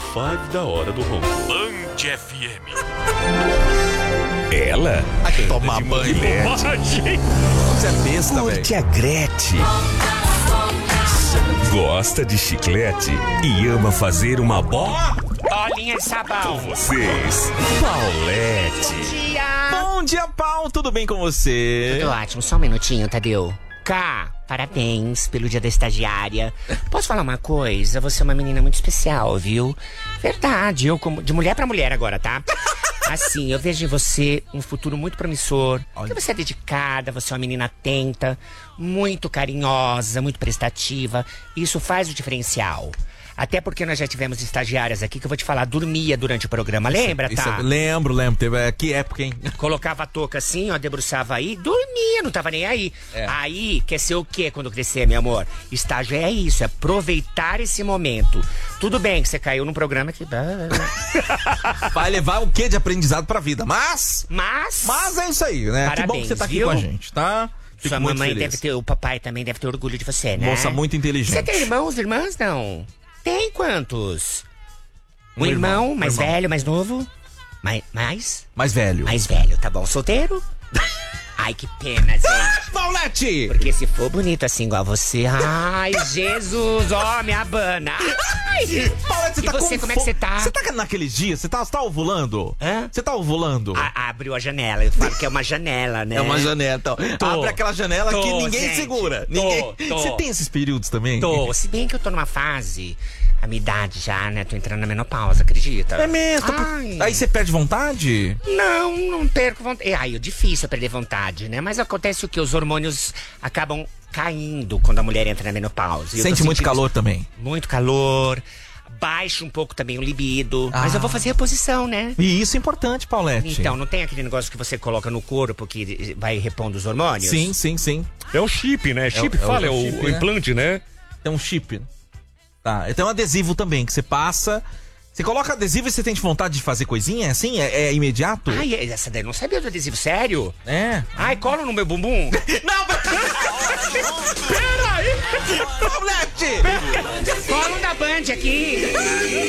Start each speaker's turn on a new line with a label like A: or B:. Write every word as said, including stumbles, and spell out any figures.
A: cinco da hora do ronco.
B: Band F M.
A: Ela
C: Ai, toma banho. Você é besta, velho.
A: curte a Gretchen. Gosta de chiclete e ama fazer uma bola.
D: Bolinha de sabão.
A: Com vocês, Paulette.
D: Dia.
C: Bom dia, Paulo. Tudo bem com você?
D: Tudo ótimo, só um minutinho, Tadeu. Cá, parabéns pelo dia da estagiária. Posso falar uma coisa? Você é uma menina muito especial, viu? Verdade, eu como... De mulher pra mulher agora, tá? Assim, eu vejo em você um futuro muito promissor. Porque você é dedicada, você é uma menina atenta, muito carinhosa, muito prestativa. Isso faz o diferencial. Até porque nós já tivemos estagiárias aqui que eu vou te falar, dormia durante o programa, lembra,
C: Isso,
D: tá?
C: lembro, lembro. Teve, é, que época, hein?
D: Colocava a touca assim, ó, debruçava aí, dormia, não tava nem aí.
C: É.
D: Aí, quer ser o quê quando crescer, meu amor? Estágio é isso, é aproveitar esse momento. Tudo bem que você caiu num programa que...
C: Vai levar o quê de aprendizado pra vida, mas...
D: Mas...
C: Mas é isso aí, né?
D: Parabéns,
C: que bom que você tá aqui
D: viu?
C: com a gente, tá? Fico
D: Sua
C: muito
D: mamãe
C: feliz.
D: deve ter, o papai também deve ter orgulho de você, né?
C: Moça muito inteligente.
D: Você tem irmãos, irmãs, não? Tem quantos? Um,
C: Um
D: irmão,
C: irmão,
D: mais
C: um irmão.
D: velho, mais novo? Mais? Mais?
C: Mais velho.
D: Mais velho, tá bom. Solteiro? Ai, que pena, gente.
C: Paulette!
D: Porque se for bonito assim igual você... Ai, Jesus, ó, me abana. Ai.
C: Paulette, você
D: E
C: tá
D: você,
C: com
D: como é que
C: fo-
D: você tá?
C: Você tá naqueles dias? Você tá, você tá ovulando?
D: Hã?
C: Você tá ovulando?
D: A- abriu a janela. Eu falo que é uma janela, né?
C: É uma janela, então.
D: Tô.
C: Abre aquela janela
D: Tô,
C: que ninguém
D: gente.
C: segura.
D: Tô,
C: Ninguém...
D: tô.
C: Você tem esses períodos também?
D: Tô. Se bem que eu tô numa fase... A minha idade já, né? Tô entrando na menopausa, acredita?
C: É mesmo? tá por-
D: Ai.
C: Aí você perde vontade?
D: Não, não perco vontade. É, aí é difícil perder vontade, né? Mas acontece o que? Os hormônios acabam caindo quando a mulher entra na menopausa. E eu tô
C: Sente muito
D: sentindo
C: calor também.
D: Muito calor. Baixa um pouco também o libido. Mas
C: Ah.
D: eu vou fazer reposição, né?
C: E isso é importante, Paulette.
D: Então, não tem aquele negócio que você coloca no corpo que vai repondo os hormônios?
C: Sim, sim, sim.
A: É o chip, né? Chip
C: é o-
A: fala,
C: é
A: é
C: o
A: o,
C: chip,
A: o
C: né?
A: implante, né?
C: Tem um chip. Tá, tem um adesivo também que você passa. Você coloca adesivo e você tem vontade de fazer coisinha? É assim? É, é imediato?
D: Ai, essa daí eu não sabia do adesivo, sério?
C: É.
D: Ai, cola no meu bumbum.
C: Não,
D: Peraí!
C: Paulette!
D: Cola um da Band aqui.